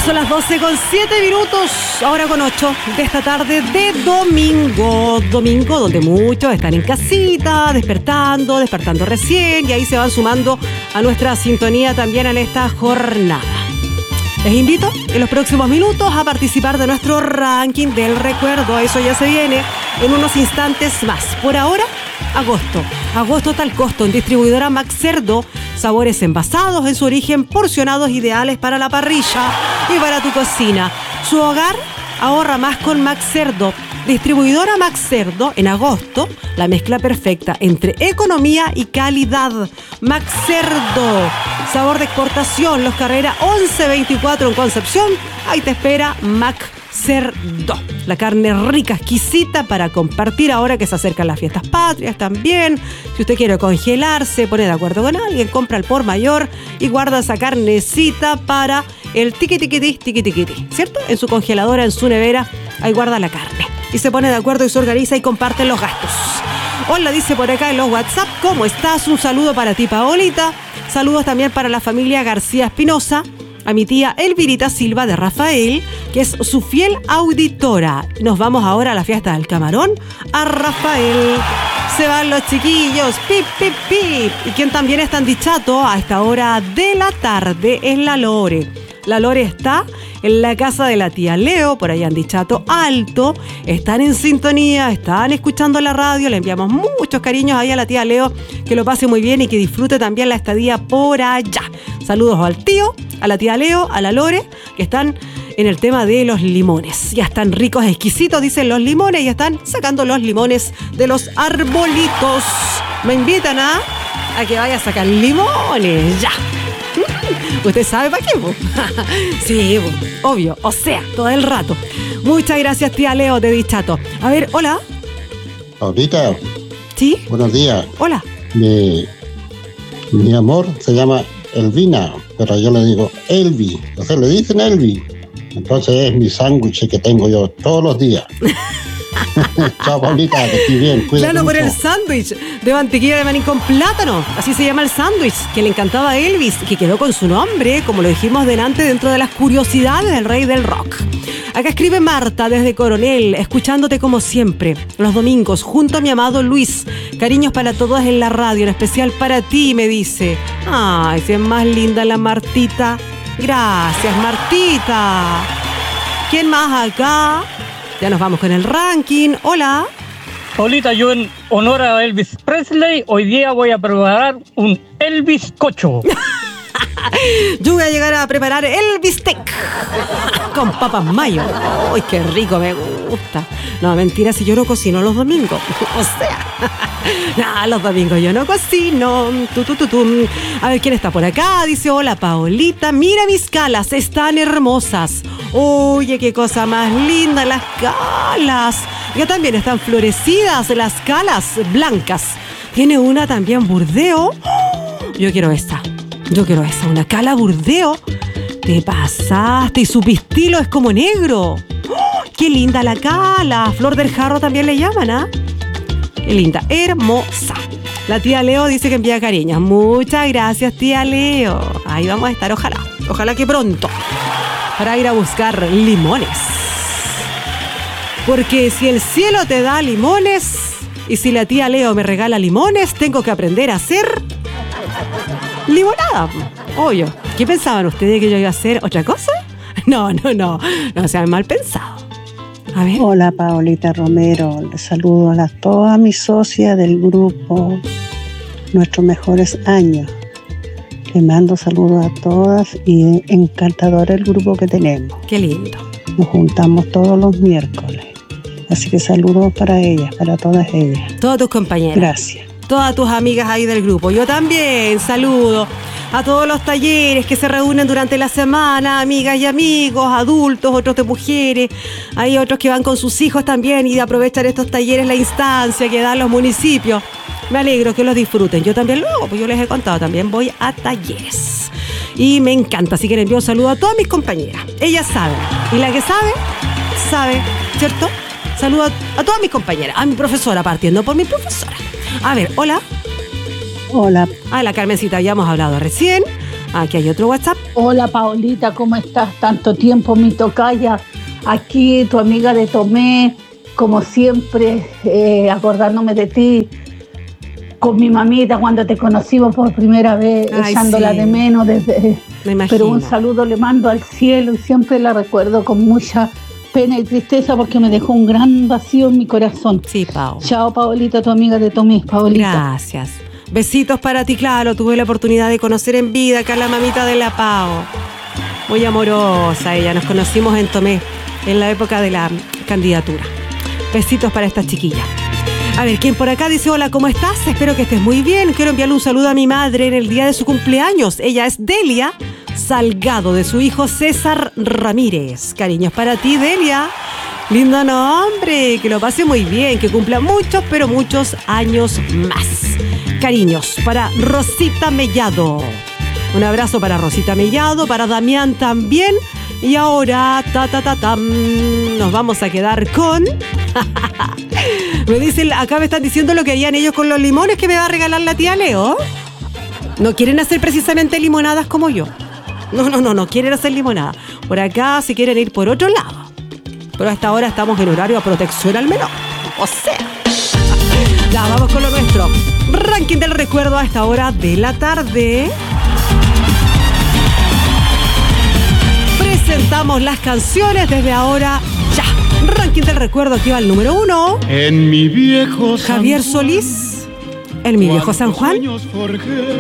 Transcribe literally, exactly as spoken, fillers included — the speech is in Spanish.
Son las doce con siete minutos, ahora con ocho de esta tarde de domingo. Domingo donde muchos están en casita, despertando, despertando recién, y ahí se van sumando a nuestra sintonía también en esta jornada. Les invito en los próximos minutos a participar de nuestro ranking del recuerdo. Eso ya se viene en unos instantes más. Por ahora, agosto. Agosto está al costo en distribuidora Max Cerdo. Sabores envasados en su origen, porcionados ideales para la parrilla y para tu cocina. Su hogar ahorra más con Max Cerdo. Distribuidora Max Cerdo, en agosto, la mezcla perfecta entre economía y calidad. Max Cerdo, sabor de exportación, Los Carrera once veinticuatro en Concepción. Ahí te espera Max Cerdo. La carne rica, exquisita para compartir ahora que se acercan las fiestas patrias también. Si usted quiere congelarse, pone de acuerdo con alguien, compra al por mayor y guarda esa carnecita para el tiqui tiqui tiqui tiqui tiqui, ¿cierto? En su congeladora, en su nevera, ahí guarda la carne. Y se pone de acuerdo y se organiza y comparte los gastos. Hola, dice por acá en los WhatsApp, ¿cómo estás? Un saludo para ti, Paolita. Saludos también para la familia García Espinosa, a mi tía Elvirita Silva de Rafael, que es su fiel auditora. Nos vamos ahora a la fiesta del camarón, a Rafael. Se van los chiquillos, pip, pip, pip. Y quien también está en Dichato a esta hora de la tarde es la Lore. La Lore está en la casa de la tía Leo, por allá en Dichato Alto. Están en sintonía, están escuchando la radio. Le enviamos muchos cariños ahí a la tía Leo. Que lo pase muy bien y que disfrute también la estadía por allá. Saludos al tío, a la tía Leo, a la Lore, que están en el tema de los limones. Ya están ricos, exquisitos, dicen los limones, y están sacando los limones de los arbolitos. Me invitan a, a que vaya a sacar limones, ya. ¿Usted sabe para qué, po? Sí, po, obvio, o sea, todo el rato. Muchas gracias, tía Leo de Dichato. A ver, hola. Ahorita. ¿Sí? Buenos días. Hola. Mi, mi amor se llama Elvina, pero yo le digo Elvi. O sea, le dicen Elvi. Entonces es mi sándwich que tengo yo todos los días. Chao, Paulita, que estoy bien. Cuídate claro, mucho. por el sándwich de mantequilla de maní con plátano. Así se llama el sándwich, que le encantaba a Elvis, que quedó con su nombre, como lo dijimos delante, dentro de las curiosidades del rey del rock. Acá escribe Marta desde Coronel, escuchándote como siempre, los domingos, junto a mi amado Luis. Cariños para todos en la radio, en especial para ti, me dice. Ay, si es más linda la Martita. Gracias, Martita. ¿Quién más acá? Ya nos vamos con el ranking. Hola. Paulita, yo en honor a Elvis Presley, hoy día voy a preparar un Elvis Cocho. Yo voy a llegar a preparar el bistec con papas mayo. ¡Uy, qué rico! Me gusta. No, mentira, si yo no cocino los domingos. O sea, no, los domingos yo no cocino. Tu, tu, tu, tu. A ver, ¿quién está por acá? Dice, hola, Paolita. Mira mis calas, están hermosas. Oye, qué cosa más linda las calas. Ya también están florecidas las calas blancas. Tiene una también burdeo. Yo quiero esta. Yo quiero esa, una cala burdeo. Te pasaste y su pistilo es como negro. ¡Oh, qué linda la cala! Flor del jarro también le llaman, ¿ah? ¿eh? Qué linda, hermosa. La tía Leo dice que envía cariños. Muchas gracias, tía Leo. Ahí vamos a estar, ojalá. Ojalá que pronto. Para ir a buscar limones. Porque si el cielo te da limones y si la tía Leo me regala limones, tengo que aprender a hacer limonada. Obvio. ¿Qué pensaban ustedes, que yo iba a hacer otra cosa? No, no, no. No sean mal pensados. A ver. Hola, Paolita Romero. Les saludo a las, todas mis socias del grupo Nuestros Mejores Años. Les mando saludos a todas y encantador el grupo que tenemos. Qué lindo. Nos juntamos todos los miércoles. Así que saludos para ellas, para todas ellas. Todas tus compañeras. Gracias. Todas tus amigas ahí del grupo. Yo también saludo a todos los talleres que se reúnen durante la semana, amigas y amigos, adultos, otros de mujeres. Hay otros que van con sus hijos también y aprovechan estos talleres, la instancia que dan los municipios. Me alegro que los disfruten. Yo también lo hago, pues yo les he contado, también voy a talleres. Y me encanta, así que les envío un saludo a todas mis compañeras. Ellas saben. Y la que sabe, sabe, ¿cierto? Saludo a, a todas mis compañeras, a mi profesora, partiendo por mi profesora. A ver, hola. Hola. A la Carmencita habíamos hablado recién. Aquí hay otro WhatsApp. Hola Paolita, ¿cómo estás? Tanto tiempo, mi tocaya. Aquí tu amiga de Tomé, como siempre, eh, acordándome de ti, con mi mamita cuando te conocimos por primera vez, Ay, echándola sí. de menos desde. Me imagino. Pero un saludo le mando al cielo y siempre la recuerdo con mucha pena y tristeza porque me dejó un gran vacío en mi corazón. Sí, Pao. Chao, Paolita, tu amiga de Tomé, Paolita. Gracias. Besitos para ti, claro. Tuve la oportunidad de conocer en vida acá a la mamita de la Pao. Muy amorosa ella. Nos conocimos en Tomé, en la época de la candidatura. Besitos para esta chiquilla. A ver, ¿quién por acá dice hola, ¿cómo estás? Espero que estés muy bien. Quiero enviarle un saludo a mi madre en el día de su cumpleaños. Ella es Delia Salgado, de su hijo César Ramírez. Cariños para ti, Delia. Lindo nombre. Que lo pase muy bien. Que cumpla muchos, pero muchos años más. Cariños para Rosita Mellado. Un abrazo para Rosita Mellado, para Damián también. Y ahora, ta, ta, ta, tam, nos vamos a quedar con... me dicen, acá me están diciendo lo que harían ellos con los limones que me va a regalar la tía Leo. No quieren hacer precisamente limonadas como yo. No, no, no, no quieren hacer limonada. Por acá si quieren ir por otro lado. Pero hasta ahora estamos en horario a protección al menor. O sea... ya, vamos con lo nuestro. Ranking del recuerdo a esta hora de la tarde. Presentamos las canciones desde ahora ya. Ranking del recuerdo aquí va el número uno. En mi viejo Javier Solís, en mi viejo San Juan.